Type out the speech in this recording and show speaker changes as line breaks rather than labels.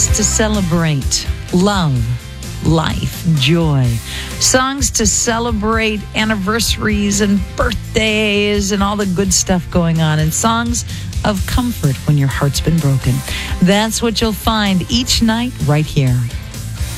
to celebrate love, life, joy. Songs to celebrate anniversaries and birthdays and all the good stuff going on. And songs of comfort when your heart's been broken. That's what you'll find each night right here